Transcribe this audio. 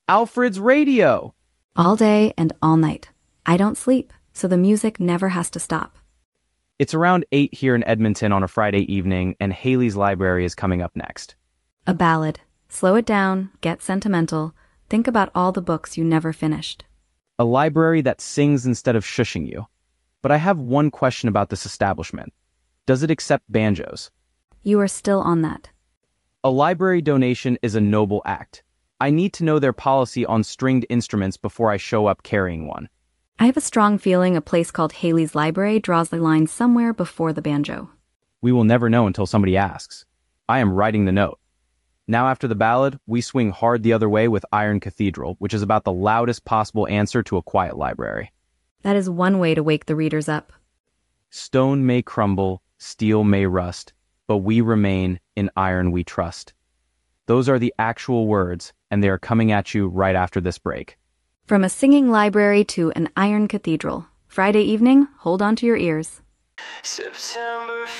Alfred's radio! All day and all night. I don't sleep, so the music never has to stop. It's around 8 here in Edmonton on a Friday evening, and Haley's Library is coming up next. A ballad. Slow it down, get sentimental, think about all the books you never finished. A library that sings instead of shushing you. But I have one question about this establishment. Does it accept banjos? You are still on that. A library donation is a noble act. I need to know their policy on stringed instruments before I show up carrying one. I have a strong feeling a place called Haley's Library draws the line somewhere before the banjo. We will never know until somebody asks. I am writing the note. Now after the ballad, we swing hard the other way with Iron Cathedral, which is about the loudest possible answer to a quiet library. That is one way to wake the readers up. Stone may crumble, steel may rust, but we remain, in iron we trust. Those are the actual words, and they are coming at you right after this break. From a singing library to an iron cathedral. Friday evening, hold on to your ears. September